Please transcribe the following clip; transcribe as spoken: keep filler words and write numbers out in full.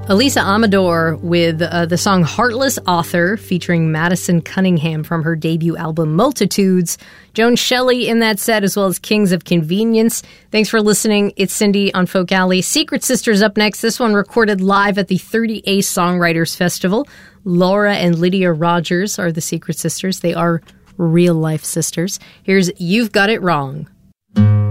Elisa Amador with uh, the song Heartless Author, featuring Madison Cunningham from her debut album Multitudes. Joan Shelley in that set, as well as Kings of Convenience. Thanks for listening. It's Cindy on Folk Alley. Secret Sisters up next. This one recorded live at the thirty Ace Songwriters Festival. Laura and Lydia Rogers are the Secret Sisters. They are real-life sisters. Here's You've Got It Wrong.